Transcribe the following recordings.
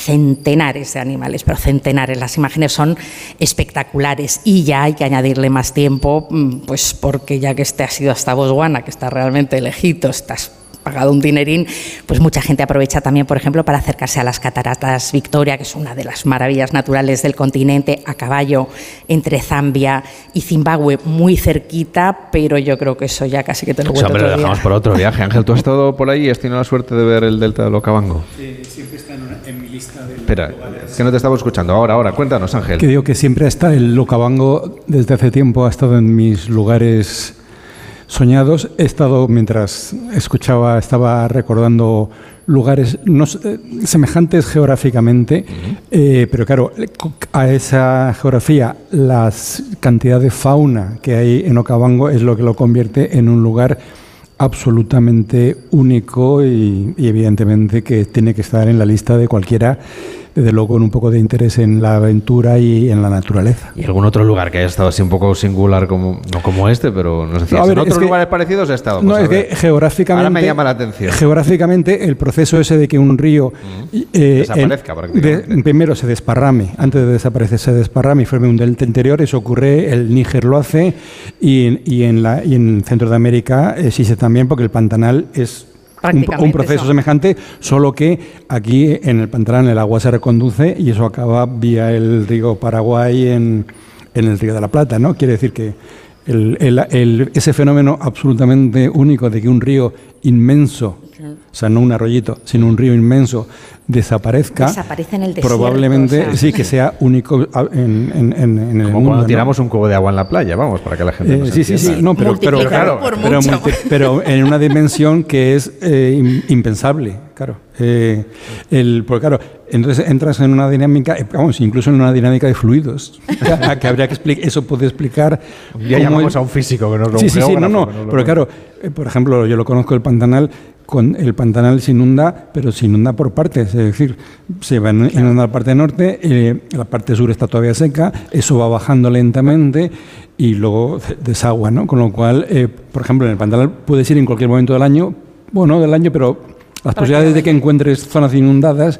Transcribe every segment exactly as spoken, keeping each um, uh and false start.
centenares de animales, pero centenares. Las imágenes son espectaculares y ya hay que añadirle más tiempo, pues porque ya que este ha sido hasta Botswana, que está realmente lejitos, estás pagado un dinerín, pues mucha gente aprovecha también, por ejemplo, para acercarse a las cataratas Victoria, que es una de las maravillas naturales del continente, a caballo entre Zambia y Zimbabue, muy cerquita, pero yo creo que eso ya casi que te lo cuento. O sea, pero lo dejamos por otro viaje. Ángel, ¿tú has estado por ahí y has tenido la suerte de ver el delta del Okavango? Sí, siempre está en, una, en mi lista de Espera, lugares. es que no te estaba escuchando. Ahora, ahora, cuéntanos, Ángel. Que digo que siempre está el Okavango, desde hace tiempo ha estado en mis lugares soñados. He estado, mientras escuchaba, estaba recordando lugares no, eh, semejantes geográficamente, uh-huh. eh, pero claro, a esa geografía, la cantidad de fauna que hay en Okavango es lo que lo convierte en un lugar absolutamente único y, y evidentemente que tiene que estar en la lista de cualquiera, desde luego con un poco de interés en la aventura y en la naturaleza. ¿Y algún otro lugar que haya estado así un poco singular, como no como este, pero no sé si no, ver, en otros que, lugares parecidos he estado? Pues no, es que geográficamente... Ahora me llama la atención. Geográficamente, el proceso ese de que un río... Uh-huh. eh, Desaparezca en, prácticamente. De, primero se desparrame, antes de desaparecer se desparrame y forme un delta interior, eso ocurre, el Níger lo hace y, y, en, la, y en Centro de América existe también porque el Pantanal es... Un, un proceso eso. semejante, solo que aquí en el Pantanal el agua se reconduce y eso acaba vía el río Paraguay en, en el río de la Plata, ¿no? Quiere decir que el, el, el, ese fenómeno absolutamente único de que un río inmenso, o sea, no un arroyito, sino un río inmenso, desaparezca, desaparece en el desierto, probablemente o sea, sí que sea único en, en, en, en el como mundo, cuando tiramos ¿no? un cubo de agua en la playa, vamos, para que la gente eh, no se sí, sí, sí, no, pero, pero, claro, pero, multi, pero en una dimensión que es eh, impensable, claro. Eh, el, porque claro, entonces entras en una dinámica, vamos, incluso en una dinámica de fluidos, que, que habría que explicar, eso puede explicar. Ya llamamos el, a un físico que nos lo Sí, sí, sí, no, no, no pero claro, eh, por ejemplo, yo lo conozco el Pantanal. Con el Pantanal se inunda, pero se inunda por partes, es decir, se va a inundar la parte norte, eh, la parte sur está todavía seca, eso va bajando lentamente y luego desagua, ¿no? Con lo cual, eh, por ejemplo, en el Pantanal puedes ir en cualquier momento del año, bueno, del año, pero las Para posibilidades de que encuentres zonas inundadas,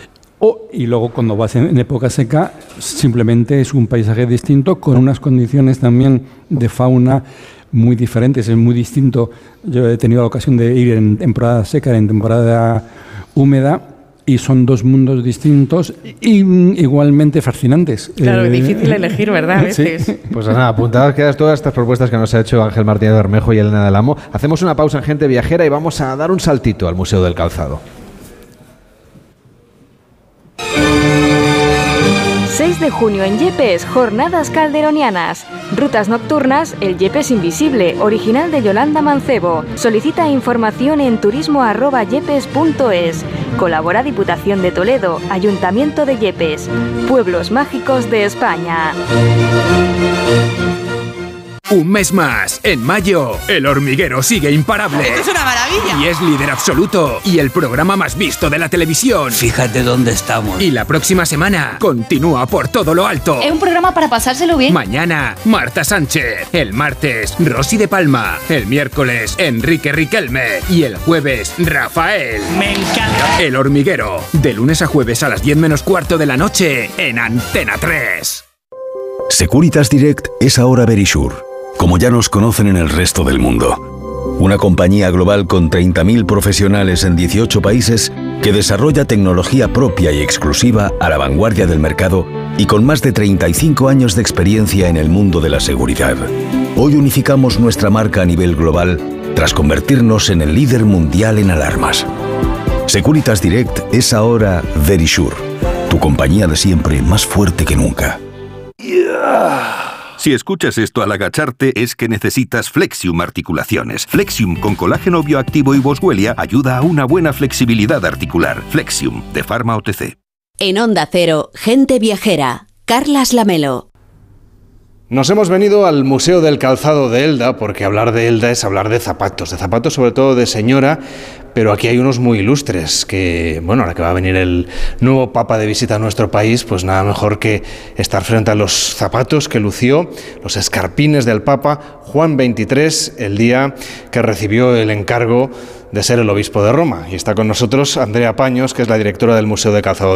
o, y luego cuando vas en, en época seca, simplemente es un paisaje distinto con unas condiciones también de fauna muy diferentes, es muy distinto. Yo he tenido la ocasión de ir en temporada seca, en temporada húmeda, y son dos mundos distintos y igualmente fascinantes. Claro, es eh, difícil elegir, ¿verdad? A veces. Sí. Pues nada, apuntadas quedas todas estas propuestas que nos ha hecho Ángel Martínez Bermejo y Elena del Amo. Hacemos una pausa en Gente Viajera y vamos a dar un saltito al Museo del Calzado. seis de junio en Yepes, Jornadas Calderonianas. Rutas nocturnas, el Yepes Invisible, original de Yolanda Mancebo. Solicita información en turismo arroba yepes punto es. Colabora Diputación de Toledo, Ayuntamiento de Yepes. Pueblos mágicos de España. Un mes más, en mayo, El Hormiguero sigue imparable. ¡Esto es una maravilla! Y es líder absoluto y el programa más visto de la televisión. Fíjate dónde estamos. Y la próxima semana continúa por todo lo alto. Es un programa para pasárselo bien. Mañana, Marta Sánchez. El martes, Rosy de Palma. El miércoles, Enrique Riquelme. Y el jueves, Rafael. Me encanta. El Hormiguero, de lunes a jueves a las diez menos cuarto de la noche en Antena tres. Securitas Direct es ahora Verisure, como ya nos conocen en el resto del mundo. Una compañía global con treinta mil profesionales en dieciocho países que desarrolla tecnología propia y exclusiva a la vanguardia del mercado y con más de treinta y cinco años de experiencia en el mundo de la seguridad. Hoy unificamos nuestra marca a nivel global tras convertirnos en el líder mundial en alarmas. Securitas Direct es ahora Verisure, tu compañía de siempre más fuerte que nunca. Yeah. Si escuchas esto al agacharte es que necesitas Flexium Articulaciones. Flexium con colágeno bioactivo y boswellia ayuda a una buena flexibilidad articular. Flexium, de Pharma O T C. En Onda Cero, Gente Viajera, Carlas Lamelo. Nos hemos venido al Museo del Calzado de Elda, porque hablar de Elda es hablar de zapatos, de zapatos sobre todo de señora, pero aquí hay unos muy ilustres, que, bueno, ahora que va a venir el nuevo Papa de visita a nuestro país, pues nada mejor que estar frente a los zapatos que lució, los escarpines del Papa Juan veintitrés, el día que recibió el encargo de ser el obispo de Roma. Y está con nosotros Andrea Paños, que es la directora del Museo del Calzado